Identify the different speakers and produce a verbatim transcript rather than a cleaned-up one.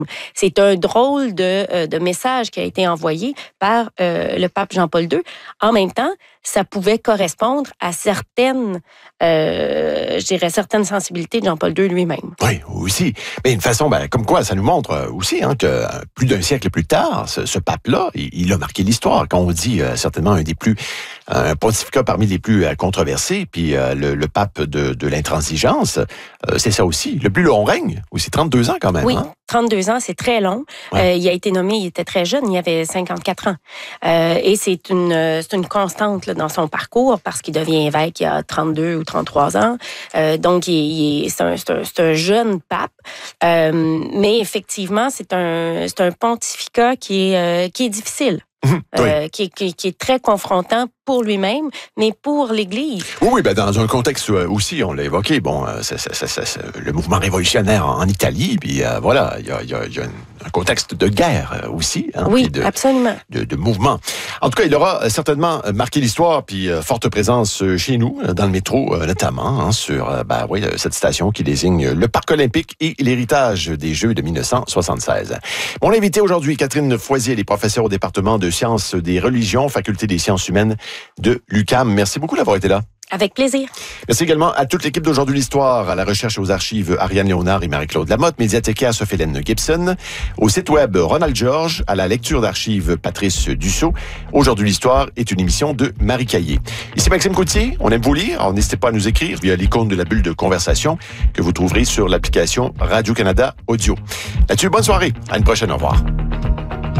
Speaker 1: C'est un drôle de, euh, de message qui a été envoyé par euh, le pape Jean-Paul deux. En même temps, ça pouvait correspondre à certaines, euh, je dirais, certaines sensibilités de Jean-Paul deux lui-même.
Speaker 2: Oui, aussi. Mais une façon, ben, comme quoi, ça nous montre aussi hein, que plus d'un siècle plus tard, ce, ce pape-là, il, il a marqué l'histoire. Quand on dit euh, certainement un des plus, un pontificat parmi les plus euh, controversés, puis euh, le, le pape de, de l'intransigeance, euh, c'est ça aussi. Le plus long règne, aussi trente-deux ans quand même.
Speaker 1: Oui,
Speaker 2: hein?
Speaker 1: trente-deux ans, c'est très long. Ouais. Euh, il a été nommé, il était très jeune, il avait cinquante-quatre ans. Euh, et c'est une, c'est une constante là, dans son parcours parce qu'il devient évêque il y a trente-deux ou trente-trois ans. Euh, donc, il, il, c'est, un, c'est, un, c'est un jeune pape. Euh, mais effectivement, c'est un, c'est un pontificat qui est, euh, qui est difficile. Mmh, euh, oui. qui, qui, qui est très confrontant pour lui-même, mais pour l'Église.
Speaker 2: Oui, oui, ben dans un contexte aussi, on l'a évoqué, bon, c'est, c'est, c'est, c'est, le mouvement révolutionnaire en Italie, puis euh, voilà, il y a, y a, y a un contexte de guerre aussi. Hein,
Speaker 1: oui,
Speaker 2: de,
Speaker 1: absolument.
Speaker 2: De, de mouvement. En tout cas, il aura certainement marqué l'histoire, puis euh, forte présence chez nous, dans le métro euh, notamment, hein, sur euh, ben, oui, cette station qui désigne le Parc olympique et l'héritage des Jeux de dix-neuf cent soixante-seize. Mon invité aujourd'hui, Catherine Foisier, elle est professeure au département de sciences des religions, faculté des sciences humaines de l'U Q A M. Merci beaucoup d'avoir été là.
Speaker 1: Avec plaisir.
Speaker 2: Merci également à toute l'équipe d'Aujourd'hui l'Histoire, à la recherche et aux archives Ariane Léonard et Marie-Claude Lamotte, médiathécaire Sophie-Hélène Gibson, au site web Ronald Georges, à la lecture d'archives Patrice Dussault. Aujourd'hui l'Histoire est une émission de Marie Caillé. Ici Maxime Coutier, on aime vous lire, alors n'hésitez pas à nous écrire via l'icône de la bulle de conversation que vous trouverez sur l'application Radio-Canada Audio. Là-dessus, bonne soirée, à une prochaine, au revoir.